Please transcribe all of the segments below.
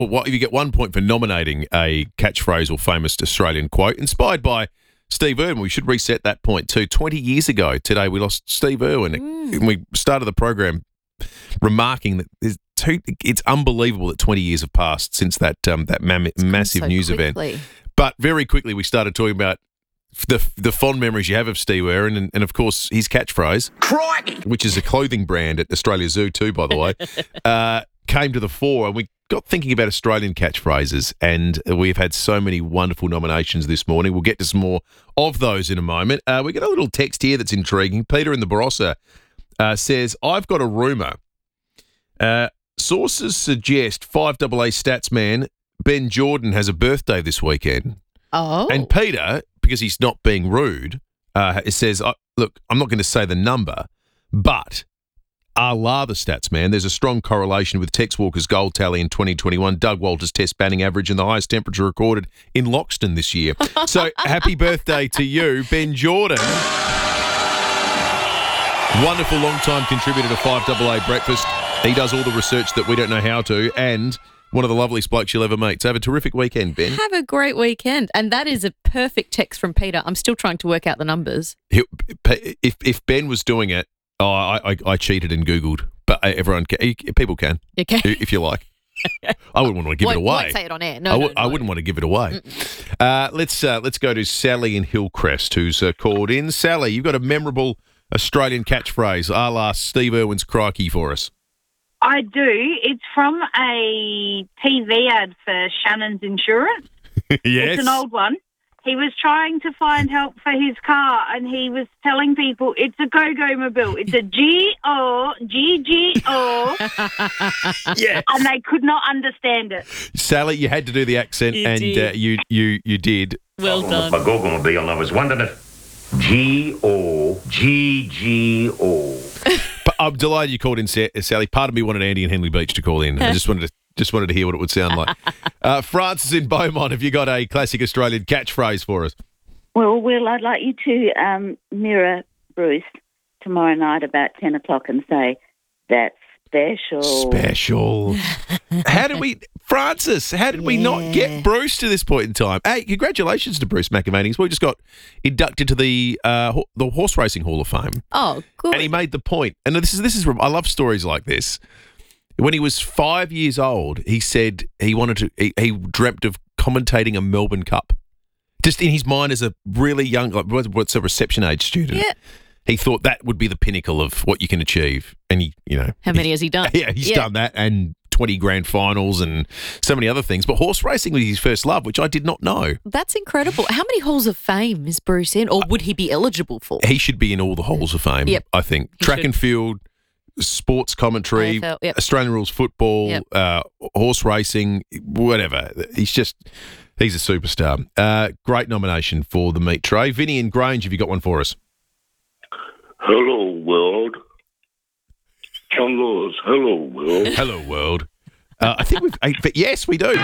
Well, you get 1 point for nominating a catchphrase or famous Australian quote inspired by Steve Irwin. We should reset that point too. 20 years ago today, we lost Steve Irwin. And we started the program remarking that it's unbelievable that 20 years have passed since that massive news event. But very quickly, we started talking about the fond memories you have of Steve Irwin and of course, his catchphrase, "Crikey!" which is a clothing brand at Australia Zoo too, by the way, came to the fore. And we got thinking about Australian catchphrases, and we've had so many wonderful nominations this morning. We'll get to some more of those in a moment. We got a little text here that's intriguing. Peter in the Barossa says, "I've got a rumour. Sources suggest 5AA stats man Ben Jordan has a birthday this weekend." Oh. And Peter, because he's not being rude, says, look, I'm not going to say the number, but a la the stats man, there's a strong correlation with Tex Walker's goal tally in 2021, Doug Walter's test batting average, and the highest temperature recorded in Loxton this year. So happy birthday to you, Ben Jordan. Wonderful long-time contributor to 5AA Breakfast. He does all the research that we don't know how to, and one of the loveliest blokes you'll ever meet. So have a terrific weekend, Ben. Have a great weekend. And that is a perfect text from Peter. I'm still trying to work out the numbers. If Ben was doing it, I cheated and Googled, but everyone can. People can. You can. If you like. I wouldn't want to give it away. Won't say it on air. No, I wouldn't want to give it away. Let's go to Sally in Hillcrest, who's called in. Sally, you've got a memorable Australian catchphrase, a la Steve Irwin's crikey for us. I do. It's from a TV ad for Shannon's Insurance. Yes. It's an old one. He was trying to find help for his car, and he was telling people it's a go-go mobile. It's a G-O-G-G-O. Yes. And they could not understand it. Sally, you had to do the accent, you did. Well done. My go-go-mobile, and I was wondering if G-O-G-G-O. I'm delighted you called in, Sally. Part of me wanted Andy and Henley Beach to call in. I just wanted to hear what it would sound like. Francis in Beaumont, have you got a classic Australian catchphrase for us? Well, Will, I'd like you to mirror Bruce tomorrow night about 10 o'clock and say, "That's special." Special. How did we not get Bruce to this point in time? Hey, congratulations to Bruce McAvaney. We just got inducted to the Horse Racing Hall of Fame. Oh, good. And he made the point. And this is I love stories like this. When he was 5 years old, he said he dreamt of commentating a Melbourne Cup. Just in his mind as a really young, what's a reception age student. Yeah. He thought that would be the pinnacle of what you can achieve. And how many has he done? Yeah, he's done that and 20 grand finals and so many other things. But horse racing was his first love, which I did not know. That's incredible. How many halls of fame is Bruce in, or would he be eligible for? He should be in all the halls of fame, Yep. I think. Track and field, sports commentary, AFL, yep. Australian rules football, Yep. Horse racing, whatever. He's a superstar. Great nomination for the meat tray. Vinny and Grange, have you got one for us? Hello, world. John Laws. Hello, world. Hello, world. I think but yes, we do.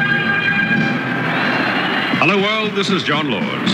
Hello, world. This is John Laws.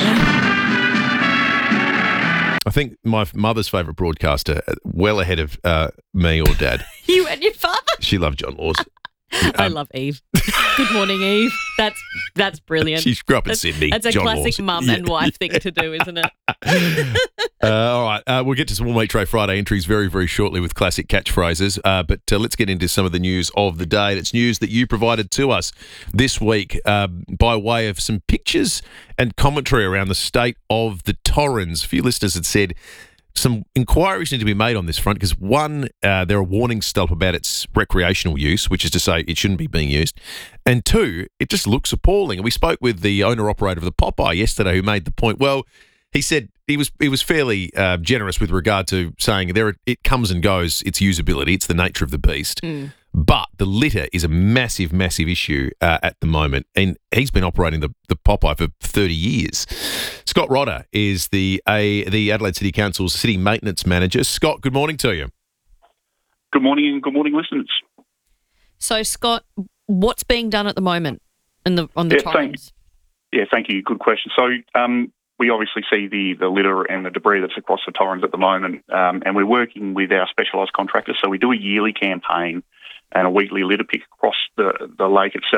I think my mother's favourite broadcaster, well ahead of me or Dad. You and your father? She loved John Laws. I love Eve. Good morning, Eve. That's brilliant. She grew up in Sydney. That's a John classic Laws. mum and wife thing to do, isn't it? All right. We'll get to some more Meat Tray Friday entries very, very shortly with classic catchphrases. But let's get into some of the news of the day. It's news that you provided to us this week by way of some pictures and commentary around the state of the Torrens. A few listeners had said some inquiries need to be made on this front because, one, there are warnings still up about its recreational use, which is to say it shouldn't be being used. And two, it just looks appalling. And we spoke with the owner-operator of the Popeye yesterday who made the point, well, he said he was fairly generous with regard to saying it comes and goes, its usability, it's the nature of the beast. Mm. But the litter is a massive, massive issue at the moment. And he's been operating the Popeye for 30 years. Scott Rodder is the Adelaide City Council's City Maintenance Manager. Scott, good morning to you. Good morning and good morning, listeners. So, Scott, what's being done at the moment on the Torrens? Thank you. Good question. So, we obviously see the litter and the debris that's across the Torrens at the moment, and we're working with our specialised contractors. So we do a yearly campaign and a weekly litter pick across the lake itself.